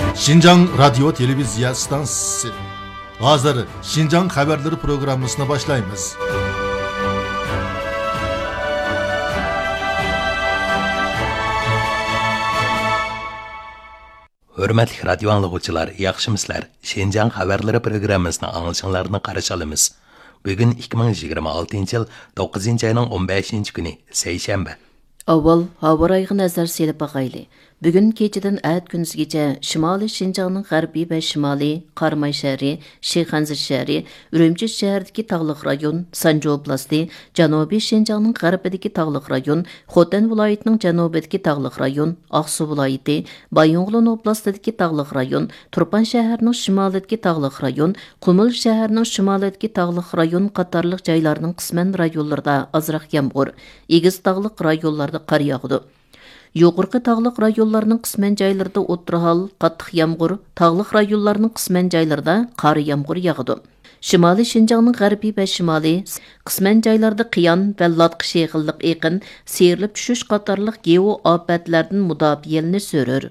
Şinjan Radyo Televizya Stansiyası. Hazır Şinjan Haberleri programmasına başlayımız. Hürmetli radyo anlıqçılar, yaxşımıslar. Şinjan Haberleri programmasını anılışınlarını qarşı alımız. Bugün 2026 yıl 9. ayının 15. günü, seyşembe. Avval hava rayığı nazar selip bağaylı. Bugün keçiden ət gündüzgece Şimali Şinjanның G'arbiy ve Şimali Qarmay şəhəri, Şeyxanzır şəhəri, Ürümçi şəhərdəki tağlıq rayon, Sanca oblasti, Janubiy Şinjanның G'arbidəki tağlıq rayon, Xotan vilayətinin Janubidəki tağlıq rayon, Aqsu vilayəti, Bayonğulun oblastidəki tağlıq rayon, Turpan şəhərinin şimalidəki tağlıq rayon, Qumul şəhərinin şimalidəki tağlıq rayon qatarlıq jaylarının qismən rayonlarda azraq yağmur, egiz tağlıq rayonlarda qar yağdı. Yuqorqi tağlıq rayonlarının qismən jaylarında o'tirhal, qattiq yağmur, tağlıq rayonlarının qismən jaylarında qar yağmur yağdı. Şimali Şinjanның G'arbiy ve Şimali qismən jaylarda qiyon ve latqi yağınlıq eqin, seyrilib tushish qatarlıq geo ofatlardan mudofiyalini so'rar.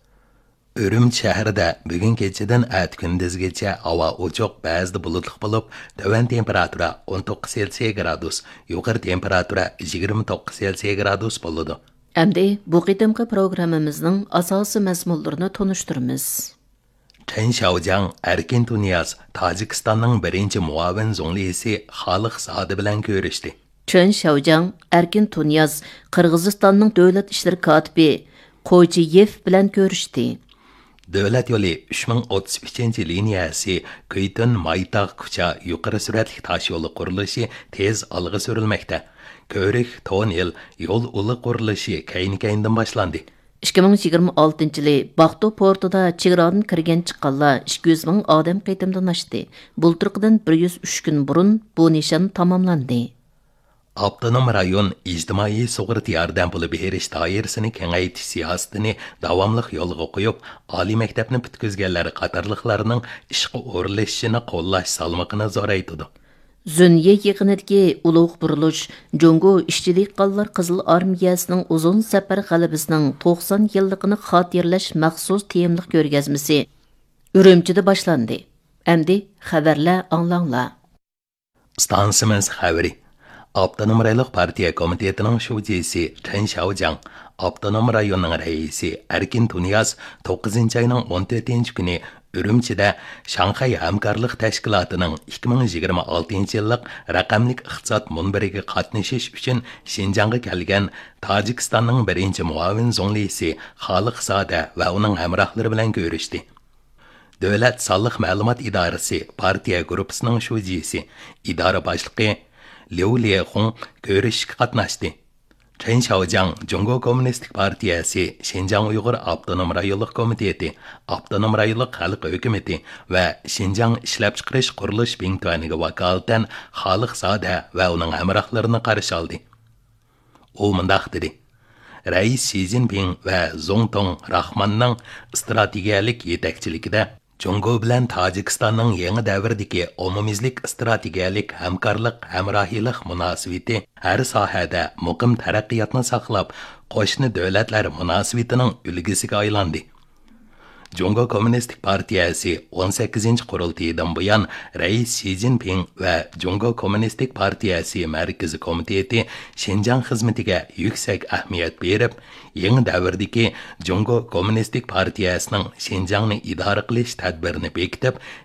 Ürümçi şəhərdə bugün keçədən ət gündüzgəcə hava ochoq, ba'zida bulutluq bo'lib, tövan temperatura 19 Selsiya gradus, yuqori temperatura 29 Selsiya gradus bo'ladi. Әмді bu qitimqi programımızın asası məzmunlarını tonuşturumuz. Chen Xiaojiang Erkin Tuniyaz Tajikistanның birinci muavin zonlisi Xalıq Sadı bilan görüşdü. Chen Xiaojiang Erkin Tuniyaz Qırğızistanның Dövlət İşləri katibi Qo'jiyev bilan görüşdü. Dövlət yolu 3033 liniyasi Kuytun Maytaq Kucha yuqori süratli taş yolu qurilishi tez algı sürülməkdə. Körük ton yıl yol ulu qurilishi keyin-keyindan başlandı. 2026 yılı Baxtu portida chegaradan kirgan chiqqanlar 200 ming odam qaytamdan oshdi. Bulturqidan 103 gün burun bu nishon tamomlandi. Avtonom rayon ijtimoiy sug'urta yordam puli berish doirasini kengaytirish siyosatini davomli yo'lga qo'yib, oliy maktabni bitkizganlar qatorliqlarning ishga o'rinlashishini qo'llash salmoqini zo'raytirdi. Zünye yığınıdaki ulug' buruluş, Jungo işçilik qallar Qizil Armiyasining uzun safar g'alabasining 90 yilligini xotirlash maxsus teyimliq ko'rgazmasi Ürümchida boshlandi. Endi xabarlar anglanglar. Stansimiz xabari. Avtonom rayonluq partiya komitetining shuvchisi Chen Xiaojiang, avtonom rayonning raisi Erkin Tuniyaz 9 ayının 14 günü Ürümçide Şanghay Hamkorlik Tashkilotining 2026 yillik raqamlik iqtisod munbiriga qatnashish uchun Şinjanga kelgan Tojikistonning birinchi muavin zonlisi Xalıq Sadı va uning hamrohlari bilan ko'rishdi. Davlat sonliq ma'lumot idorasi partiya gruppasining shujisi idora boshlig'i Liu Liehong ko'rishga qatnashdi. Chen Xiaojiang Jungo Kommunistik Partiyasi, Şinjan Uyghur Avtonom Rayonluq Komiteti, Avtonom Rayonluq Xalq Hökuməti və Şinjan İşləp Çıxırış Quruluş Bintuaniga vakalatan Xalıq Sadı və onun həmrahlarını qarşı aldı. O mundaq dedi. Rais Xi Jinping və Zongtong Rahmanның strategiyalik yetakchiligida Jungo bilan Tojikistonning yangi davrdagi umumizlik strategiyalik hamkorlik, hamrohiylik munosabati har sohada muqim taraqqiyotni saqlab, qo'shni davlatlar munosabatining ulgisiga aylandi. Jungo Kommunistik Partiyasi 18. qurultaydan buyon Rais Xi Jinping va Jungo Kommunistik Partiyasi Markaziy komiteti Şinjan xizmatiga yuksak ahamiyat berib, yangi davrdagi Jungo Kommunistik Partiyasining Şinjanni idora qilish tadbirini bekitib,